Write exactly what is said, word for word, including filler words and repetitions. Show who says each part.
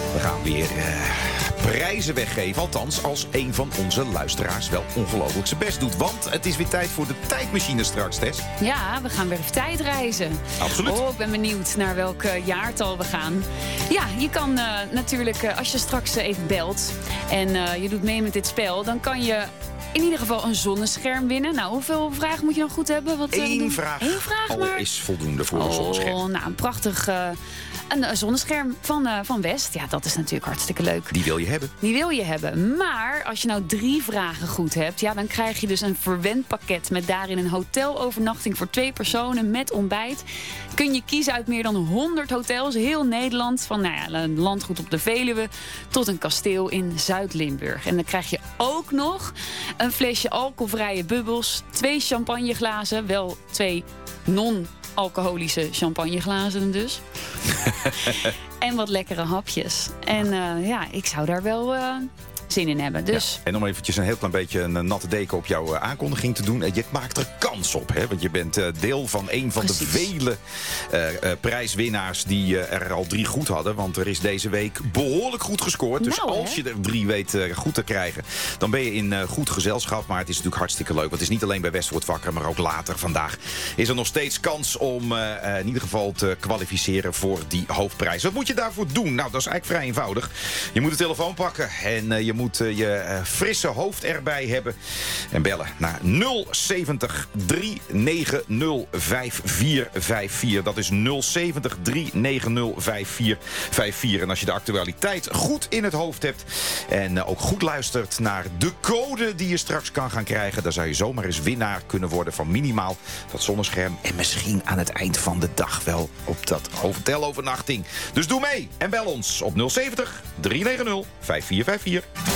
Speaker 1: We gaan weer uh, prijzen weggeven. Althans, als een van onze luisteraars wel ongelooflijk zijn best doet. Want het is weer tijd voor de tijdmachine straks, Tess.
Speaker 2: Ja, we gaan weer even tijdreizen.
Speaker 1: Absoluut.
Speaker 2: Oh, ik ben benieuwd naar welk uh, jaartal we gaan. Ja, je kan uh, natuurlijk, uh, als je straks uh, even belt en uh, je doet mee met dit spel, dan kan je in ieder geval een zonnescherm winnen. Nou, hoeveel vragen moet je dan goed hebben? Wat, uh,
Speaker 1: Eén vraag.
Speaker 2: Eén vraag maar.
Speaker 1: Al is voldoende voor
Speaker 2: oh,
Speaker 1: een zonnescherm.
Speaker 2: Nou, een prachtig uh, een, een zonnescherm van, uh, van West. Ja, dat is natuurlijk hartstikke leuk.
Speaker 1: Die wil je hebben.
Speaker 2: Die wil je hebben. Maar als je nou drie vragen goed hebt, ja, dan krijg je dus een verwend pakket met daarin een hotelovernachting voor twee personen met ontbijt. Kun je kiezen uit meer dan honderd hotels, heel Nederland. Van nou ja, een landgoed op de Veluwe tot een kasteel in Zuid-Limburg. En dan krijg je ook nog een flesje alcoholvrije bubbels, twee champagneglazen, wel twee non-alcoholische champagneglazen dus. En wat lekkere hapjes. En uh, ja, ik zou daar wel uh, zin in hebben. Dus.
Speaker 1: Ja, en om eventjes een heel klein beetje een natte deken op jouw uh, aankondiging te doen. Uh, je maakt er kans op, hè? Want je bent uh, deel van een van Precies. de vele uh, uh, prijswinnaars die uh, er al drie goed hadden. Want er is deze week behoorlijk goed gescoord. Dus
Speaker 2: nou,
Speaker 1: als
Speaker 2: hè?
Speaker 1: je er drie weet uh, goed te krijgen, dan ben je in uh, goed gezelschap. Maar het is natuurlijk hartstikke leuk. Want het is niet alleen bij West wordt wakker, maar ook later vandaag is er nog steeds kans om uh, uh, in ieder geval te kwalificeren voor die hoofdprijs. Wat moet je daarvoor doen? Nou, dat is eigenlijk vrij eenvoudig. Je moet de telefoon pakken en uh, je moet uh, je uh, frisse hoofd erbij hebben. En bellen naar nul zeventig drie negen nul vijf vier vijf vier. Dat is nul zeventig drie negen nul vijf vier vijf vier. En als je de actualiteit goed in het hoofd hebt en uh, ook goed luistert naar de code die je straks kan gaan krijgen, dan zou je zomaar eens winnaar kunnen worden van minimaal dat zonnescherm. En misschien aan het eind van de dag wel op dat hotelovernachting. Dus doe mee en bel ons op nul zeventig drie negen nul vijf vier vijf vier.